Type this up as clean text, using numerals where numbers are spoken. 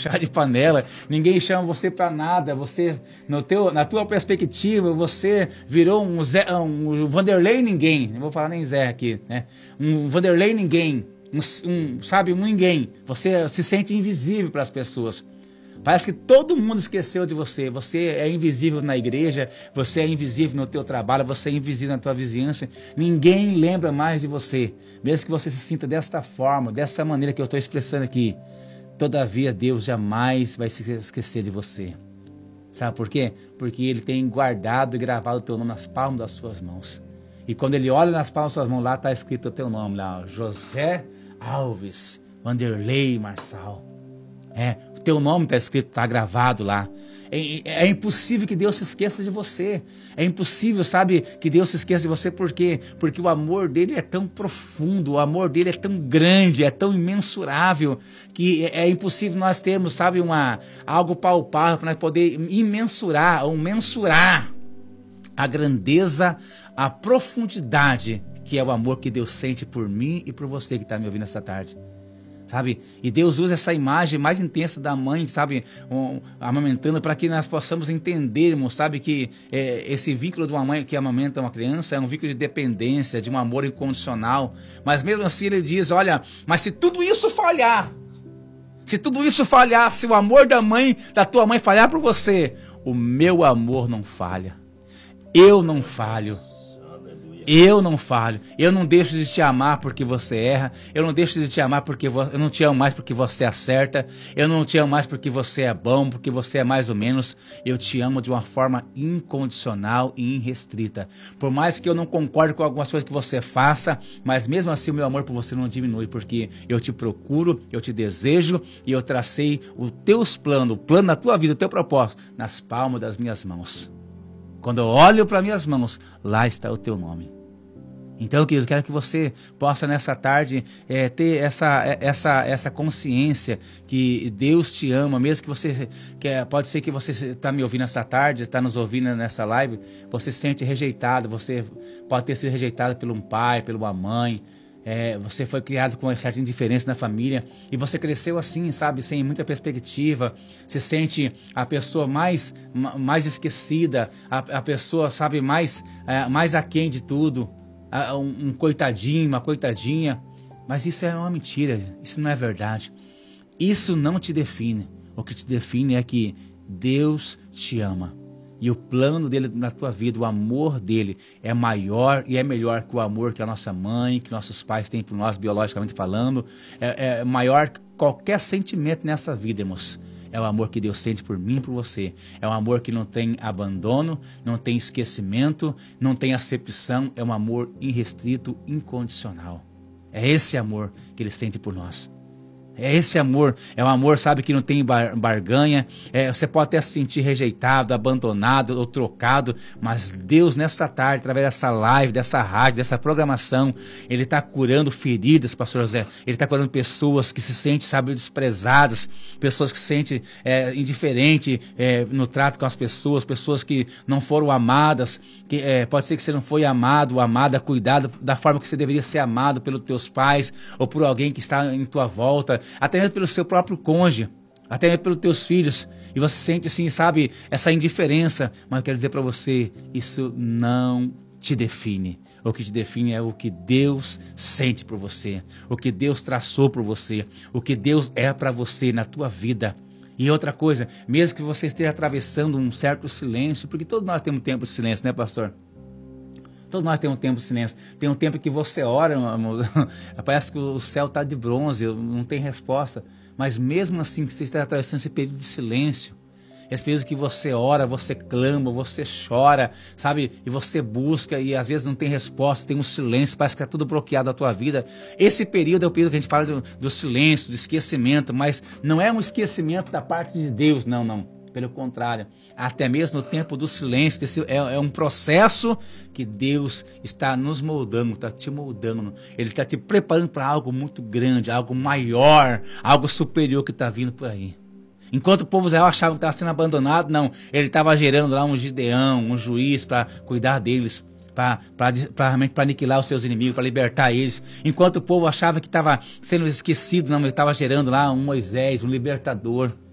chá de panela, ninguém chama você para nada, você, na tua perspectiva, você virou um Vanderlei ninguém, não vou falar nem Zé aqui, né? Um Vanderlei ninguém, sabe, um ninguém, você se sente invisível para as pessoas. Parece que todo mundo esqueceu de você. Você é invisível na igreja, você é invisível no teu trabalho, você é invisível na tua vizinhança. Ninguém lembra mais de você. Mesmo que você se sinta desta forma, dessa maneira que eu estou expressando aqui. Todavia, Deus jamais vai se esquecer de você. Sabe por quê? Porque Ele tem guardado e gravado o teu nome nas palmas das suas mãos. E quando Ele olha nas palmas das suas mãos, lá está escrito o teu nome, lá, José Alves, Vanderlei Marçal. O teu nome está escrito, está gravado lá. É impossível que Deus se esqueça de você. É impossível, sabe, que Deus se esqueça de você. Por quê? Porque o amor dele é tão profundo, o amor dele é tão grande, é tão imensurável, que é impossível nós termos, sabe, algo palpável para nós poder imensurar ou mensurar a grandeza, a profundidade que é o amor que Deus sente por mim e por você que está me ouvindo essa tarde. Sabe? E Deus usa essa imagem mais intensa da mãe, sabe, amamentando, para que nós possamos entendermos, sabe, que esse vínculo de uma mãe que amamenta uma criança é um vínculo de dependência, de um amor incondicional. Mas mesmo assim ele diz, olha, mas se tudo isso falhar, se o amor da tua mãe falhar por você, o meu amor não falha. Eu não falho. Eu não falho, eu não deixo de te amar porque você erra, eu não deixo de te amar porque eu não te amo mais porque você acerta, eu não te amo mais porque você é bom, porque você é mais ou menos, eu te amo de uma forma incondicional e irrestrita. Por mais que eu não concorde com algumas coisas que você faça, mas mesmo assim o meu amor por você não diminui, porque eu te procuro, eu te desejo e eu tracei os teus planos, o plano da tua vida, o teu propósito, nas palmas das minhas mãos. Quando eu olho para minhas mãos, lá está o teu nome. Então, querido, quero que você possa nessa tarde ter essa consciência que Deus te ama, mesmo que você, pode ser que você está me ouvindo essa tarde, está nos ouvindo nessa live, você se sente rejeitado, você pode ter sido rejeitado por um pai, por uma mãe, você foi criado com uma certa indiferença na família e você cresceu assim, sabe, sem muita perspectiva, se sente a pessoa mais esquecida, a pessoa, sabe, mais aquém de tudo, um coitadinho, uma coitadinha, mas isso é uma mentira, isso não é verdade, isso não te define. O que te define é que Deus te ama. E o plano dele na tua vida, o amor dele é maior e é melhor que o amor que a nossa mãe, que nossos pais têm por nós, biologicamente falando. É maior que qualquer sentimento nessa vida, irmãos. É o amor que Deus sente por mim e por você. É um amor que não tem abandono, não tem esquecimento, não tem acepção. É um amor irrestrito, incondicional. É esse amor que ele sente por nós. É esse amor, é um amor, sabe, que não tem barganha, você pode até se sentir rejeitado, abandonado ou trocado, mas Deus nessa tarde, através dessa live, dessa rádio, dessa programação, Ele está curando feridas, pastor José, Ele está curando pessoas que se sentem, sabe, desprezadas, pessoas que se sentem indiferentes no trato com as pessoas que não foram amadas, que pode ser que você não foi amado, amada, cuidado da forma que você deveria ser amado pelos teus pais ou por alguém que está em tua volta, até mesmo pelo seu próprio cônjuge, até mesmo pelos teus filhos, e você sente assim, sabe, essa indiferença, mas eu quero dizer para você, isso não te define. O que te define é o que Deus sente por você, o que Deus traçou por você, o que Deus é para você na tua vida. E outra coisa, mesmo que você esteja atravessando um certo silêncio, porque todos nós temos tempo de silêncio, né, pastor? Todos nós temos um tempo de silêncio. Tem um tempo que você ora, amor, parece que o céu está de bronze, não tem resposta. Mas mesmo assim, que você está atravessando esse período de silêncio, esse período que você ora, você clama, você chora, sabe? E você busca e às vezes não tem resposta, tem um silêncio, parece que está tudo bloqueado na tua vida. Esse período é o período que a gente fala do silêncio, do esquecimento, mas não é um esquecimento da parte de Deus, não. Pelo contrário, até mesmo no tempo do silêncio, é um processo que Deus está nos moldando, está te moldando. Ele está te preparando para algo muito grande, algo maior, algo superior que está vindo por aí. Enquanto o povo Israel achava que estava sendo abandonado, não. Ele estava gerando lá um Gideão, um juiz para cuidar deles, para aniquilar os seus inimigos, para libertar eles. Enquanto o povo achava que estava sendo esquecido, não, ele estava gerando lá um Moisés, um libertador.